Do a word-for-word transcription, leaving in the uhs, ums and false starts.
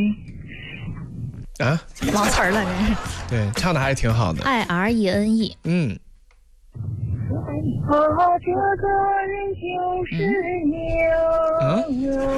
啊， 忘词儿了，这是。 对，唱的还是挺好的。 I R E N E。 嗯。 啊，这个人就是娘。 嗯。